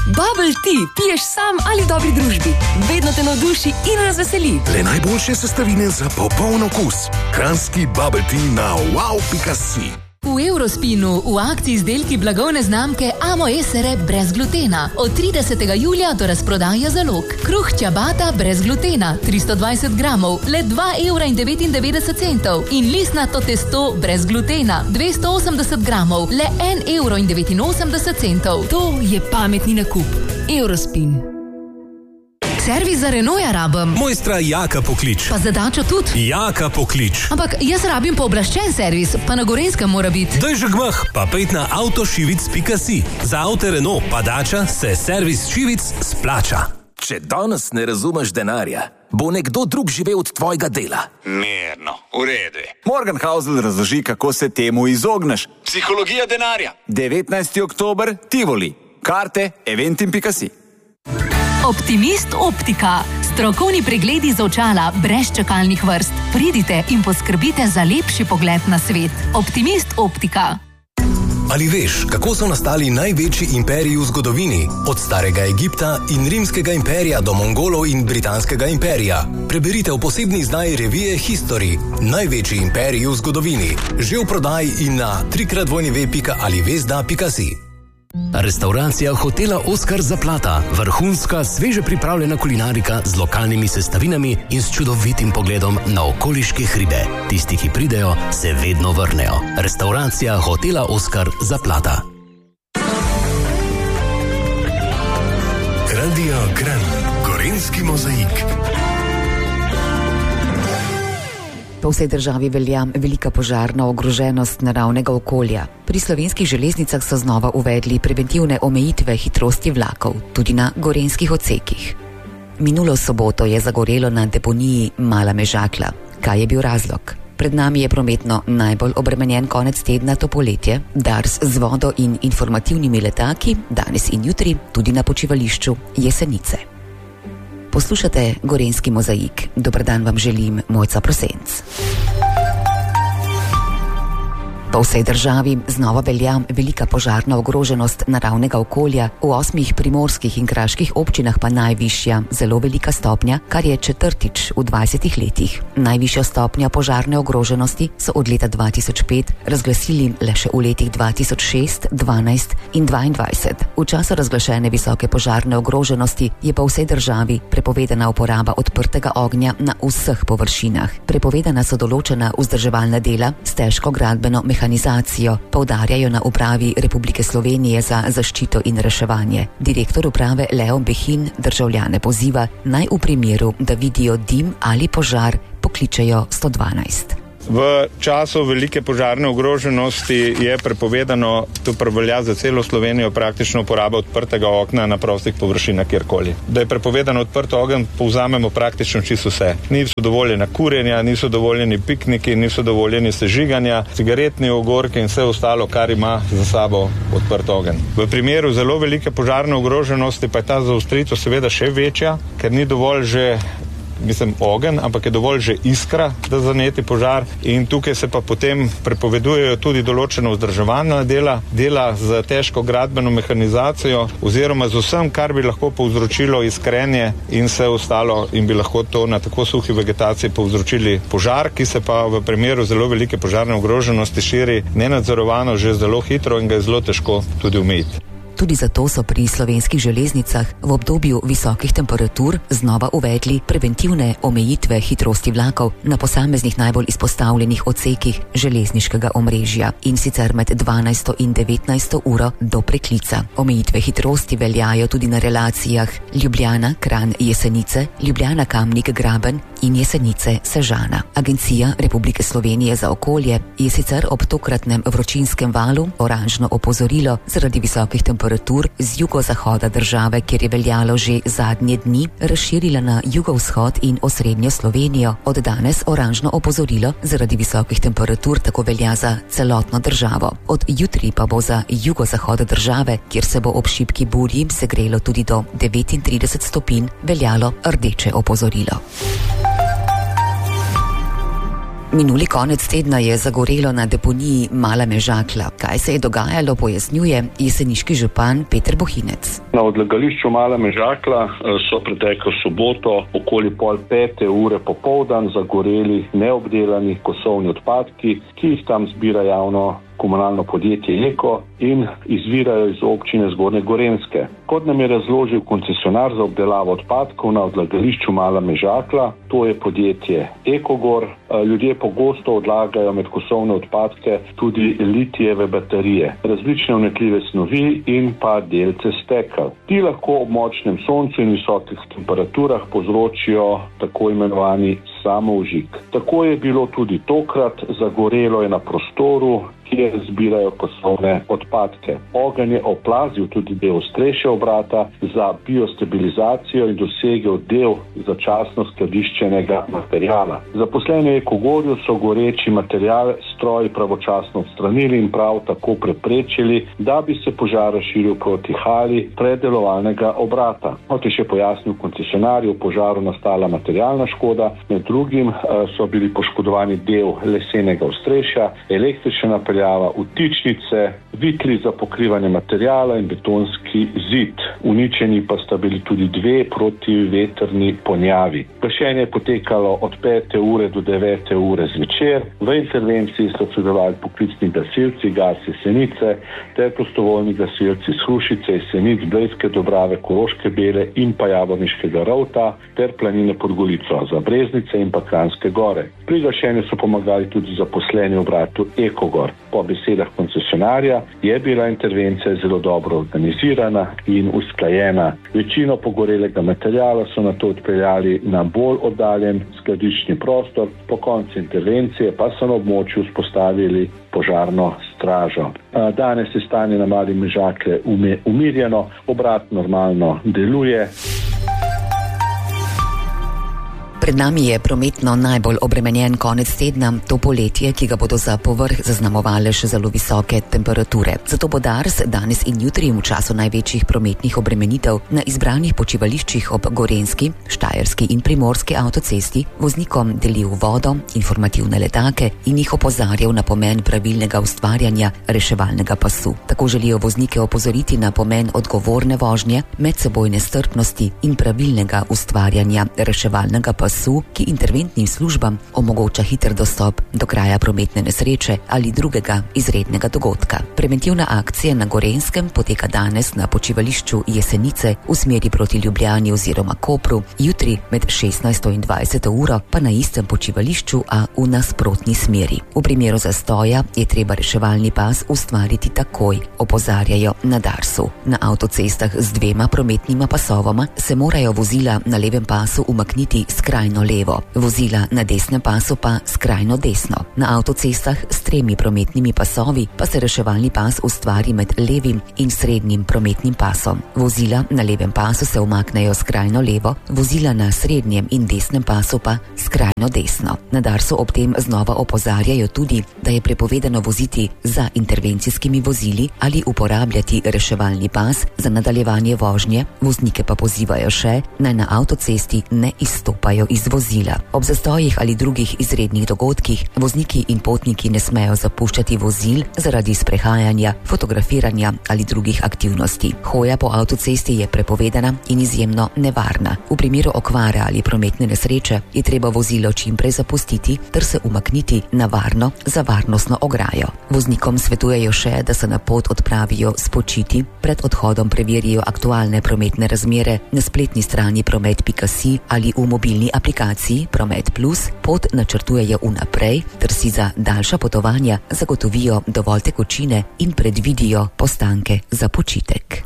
Bubble tea piješ sam ali v dobri družbi. Vedno te navduši in razveseli. Le najboljše sestavine za popoln okus. Kranjski Bubble tea na wow.si. V Eurospinu v akciji izdelki blagovne znamke Amo Esere brez glutena. Od 30. julija do razprodaje zalog. Kruh ciabatta brez glutena 320 gramov, le 2,99 € in listnato testo brez glutena 280 gramov, le 1,89 €. To je pametni nakup. Eurospin. Servis za Renaulta rabim. Mojstra Jaka poklič. Pa za Dačo tudi. Jaka poklič. Ampak jaz rabim pooblaščen servis, pa na Gorenjskem mora biti. Daj že gmah, pa pejt na avtošivic.si. Za avto Renault pa Dača se servis Šivic splača. Če danes ne razumeš denarja, bo nekdo drug živel od tvojega dela. Mirno, v redu. Morgan Housel razloži, kako se temu izogneš. Psihologija denarja. 19. oktober, Tivoli. Karte eventim.si. Optimist Optika. Strokovni pregledi z očala brez čakalnih vrst. Pridite in poskrbite za lepši pogled na svet. Optimist Optika. Ali veš, kako so nastali največji imperiji v zgodovini? Od starega Egipta in rimskega imperija do Mongolov in britanskega imperija. Preberite v posebni izdaji revije History. Največji imperiji v zgodovini. Že v prodaji in na www.alivesda.si. Restauracija hotela Oskar Zaplata. Vrhunska, sveže pripravljena kulinarika z lokalnimi sestavinami in s čudovitim pogledom na okoliške hribe. Tisti, ki pridejo, se vedno vrnejo. Restauracija hotela Oskar Zaplata. Radio Kran, Gorenjski mozaik. Po vsej državi velja velika požarna ogroženost naravnega okolja. Pri slovenskih železnicah so znova uvedli preventivne omejitve hitrosti vlakov, tudi na gorenjskih odsekih. Minulo soboto je zagorelo na deponiji Mala Mežakla. Kaj je bil razlog? Pred nami je prometno najbolj obremenjen konec tedna to poletje, Dars z vodo in informativnimi letaki, danes in jutri tudi na počivališču Jesenice. Poslušate Gorenjski mozaik. Dober dan vam želim, Mojca Prosenc. Po vsej državi znova velja velika požarna ogroženost naravnega okolja, v 8 primorskih in kraških občinah pa najvišja, zelo velika stopnja, kar je četrtič v 20 letih. Najvišja stopnja požarne ogroženosti so od leta 2005 razglasili le še v letih 2006, 12 in 22. V času razglašene visoke požarne ogroženosti je po vsej državi prepovedana uporaba odprtega ognja na vseh površinah. Prepovedana so določena vzdrževalna dela s težko gradbeno mehanizacijo, poudarjajo na Upravi Republike Slovenije za zaščito in reševanje. Direktor uprave Leon Behin državljane poziva, naj v primeru, da vidijo dim ali požar, pokličejo 112. V času velike požarne ogroženosti je prepovedano, to prevelja za celo Slovenijo, praktično uporaba odprtega okna na prostih površinah kjerkoli. Da je prepovedano odprt ogenj, povzamemo praktično čisto vse. Niso dovoljena kurjenja, niso dovoljeni pikniki, niso dovoljeni sežiganja, cigaretni ogorki in vse ostalo, kar ima za sabo odprt ogenj. V primeru zelo velike požarne ogroženosti pa je ta zaostritev seveda še večja, ker ni dovolj že ogenj, ampak je dovolj že iskra, da zaneti požar, in tukaj se pa potem prepovedujejo tudi določena vzdrževalna dela z težko gradbeno mehanizacijo oziroma z vsem, kar bi lahko povzročilo iskrenje in vse ostalo in bi lahko to na tako suhi vegetaciji povzročili požar, ki se pa v primeru zelo velike požarne ogroženosti širi nenadzorovano že zelo hitro in ga je zelo težko tudi umiti. Tudi zato so pri slovenskih železnicah v obdobju visokih temperatur znova uvedli preventivne omejitve hitrosti vlakov na posameznih najbolj izpostavljenih odsekih železniškega omrežja, in sicer med 12. in 19. uro do preklica. Omejitve hitrosti veljajo tudi na relacijah Ljubljana-Kranj-Jesenice, Ljubljana-Kamnik-Graben in Jesenice-Sežana. Agencija Republike Slovenije za okolje je sicer ob tokratnem vročinskem valu oranžno opozorilo zaradi visokih temperatur z jugozahoda države, kjer je veljalo že zadnje dni, razširila na jugovzhod in osrednjo Slovenijo. Od danes oranžno opozorilo zaradi visokih temperatur tako velja za celotno državo. Od jutri pa bo za jugozahod države, kjer se bo ob šibki burji segrelo tudi do 39 stopinj, veljalo rdeče opozorilo. Minuli konec tedna je zagorelo na deponiji Mala Mežakla. Kaj se je dogajalo, pojasnjuje jeseniški župan Peter Bohinec. Na odlagališču Mala Mežakla so preteklo soboto okoli 4:30 popoldan zagoreli neobdelani kosovni odpadki, ki jih tam zbira javno komunalno podjetje Eko in izvirajo iz občine Zgornje Gorenjske. Kot nam je razložil koncesionar za obdelavo odpadkov na odlagališču Mala Mežakla, to je podjetje Ekogor, ljudje pogosto odlagajo med kosovne odpadke tudi litijeve baterije, različne vnetljive snovi in pa delce stekel. Ti lahko ob močnem soncu in visokih temperaturah povzročijo tako imenovani samoužig. Tako je bilo tudi tokrat, zagorelo je na prostoru, kjer zbirajo kosovne odpadke. Ogenj je oplazil tudi del ostrešja obrata za biostabilizacijo in dosegel del začasno skladiščenega materijala. Zaposleni v Ekogorju so goreči material stroj pravočasno odstranili in prav tako preprečili, da bi se požar razširil proti hali predelovalnega obrata. Kot je še pojasnil koncesionar, je v požaru nastala materialna škoda, med drugim so bili poškodovani del lesenega ostrešja, električna napeljava, vtičnice, vitli za pokrivanje materijala in betonski zid. Uničeni pa sta bili tudi 2 protivetrni ponjavi. Gašenje je potekalo od 5. do 9. zvečer. V intervenciji so sodelovali poklicni gasilci Gas Jesenice ter prostovoljni gasilci iz Hrušice, Jesenic, Blejske Dobrave, Koroške Bele in pa Javorniškega Rovta ter Planine pod Golico, Zabreznice in pa Kranjske Gore. Pri gašenju so pomagali tudi zaposleni v obratu Ekogor. Po besedah koncesionarja je bila intervencija zelo dobro organizirana in usklajena. Večino pogorelega materijala so nato odpeljali na bolj oddaljen skladiščni prostor, po koncu intervencije pa so na območju vzpostavili požarno stražo. Danes je stanje na Mali Mežakli umirjeno, obrat normalno deluje. Pred nami je prometno najbolj obremenjen konec tedna, to poletje, ki ga bodo za povrh zaznamovale še zelo visoke temperature. Zato bo Dars danes in jutri v času največjih prometnih obremenitev na izbranih počivališčih ob Gorenjski, Štajerski in Primorski avtocesti voznikom delil vodo, informativne letake in jih opozarjal na pomen pravilnega ustvarjanja reševalnega pasu. Tako želijo voznike opozoriti na pomen odgovorne vožnje, medsebojne strpnosti in pravilnega ustvarjanja reševalnega pasu, ki interventnim službam omogoča hiter dostop do kraja prometne nesreče ali drugega izrednega dogodka. Preventivna akcija na Gorenjskem poteka danes na počivališču Jesenice v smeri proti Ljubljani oziroma Kopru, jutri med 16. in 20. uro pa na istem počivališču, a v nasprotni smeri. V primeru zastoja je treba reševalni pas ustvariti takoj, opozarjajo na Darsu. Na avtocestah z 2 prometnima pasovoma se morajo vozila na levem pasu umakniti skrajno levo, vozila na desnem pasu pa skrajno desno. Na avtocestah s 3 prometnimi pasovi pa se reševalni pas ustvari med levim in srednjim prometnim pasom. Vozila na levem pasu se umaknejo skrajno levo, vozila na srednjem in desnem pasu pa skrajno desno. Na Darsu ob tem znova opozarjajo tudi, da je prepovedano voziti za intervencijskimi vozili ali uporabljati reševalni pas za nadaljevanje vožnje, voznike pa pozivajo še, naj na avtocesti ne izstopajo iz vozila. Ob zastojih ali drugih izrednih dogodkih vozniki in potniki ne smejo zapuščati vozil zaradi sprehajanja, fotografiranja ali drugih aktivnosti. Hoja po avtocesti je prepovedana in izjemno nevarna. V primeru okvare ali prometne nesreče je treba vozilo čimprej zapustiti ter se umakniti na varno za varnostno ograjo. Voznikom svetujejo še, da se na pot odpravijo spočiti, pred odhodom preverijo aktualne prometne razmere na spletni strani promet.si ali v mobilni aplikaciji Promet Plus, pot načrtujejo vnaprej ter si za daljša potovanja zagotovijo dovolj tekočine in predvidijo postanke za počitek.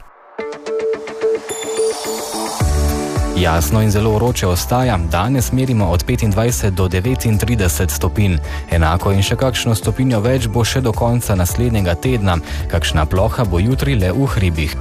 Jasno in zelo vroče ostaja, danes merimo od 25 do 39 stopinj. Enako in še kakšno stopinjo več bo še do konca naslednjega tedna, kakšna ploha bo jutri le v hribih.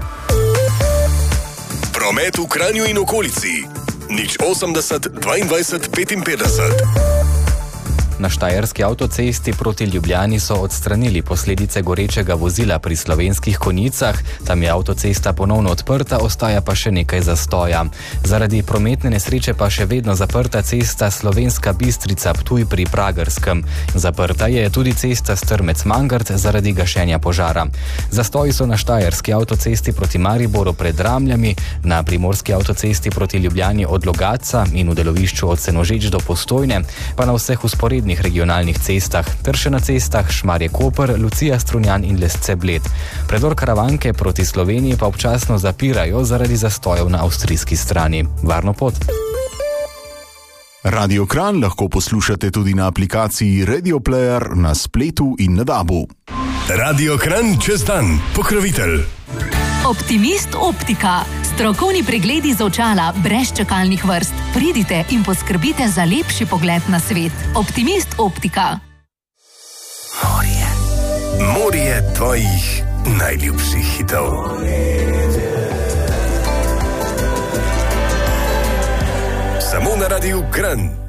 Promet v Kranju in okolici. 080 22 55. Na štajerski avtocesti proti Ljubljani so odstranili posledice gorečega vozila pri Slovenskih Konjicah. Tam je avtocesta ponovno odprta, ostaja pa še nekaj zastoja. Zaradi prometne nesreče pa še vedno zaprta cesta Slovenska Bistrica-Ptuj pri Pragerskem. Zaprta je tudi cesta Strmec-Mangart zaradi gašenja požara. Zastoji so na štajerski avtocesti proti Mariboru pred Ramljami, na primorski avtocesti proti Ljubljani od Logatca in v delovišču od Senožeč do Postojne, pa na vseh vzporednih regionalnih cestah, ter še na cestah Šmarje-Koper, Lucija-Strunjan in Lesce-Bled. Predor Karavanke proti Sloveniji pa občasno zapirajo zaradi zastojev na avstrijski strani. Varno pot! Radio Kranj lahko poslušate tudi na aplikaciji Radio Player, na spletu in na DAB-u. Radio Kranj čez dan, pokrovitelj. Optimist Optika. Strokovni pregledi z očala brez čakalnih vrst. Pridite in poskrbite za lepši pogled na svet. Optimist Optika. Morje tvojih najljubših hitov. Samo na Radiu Kranj.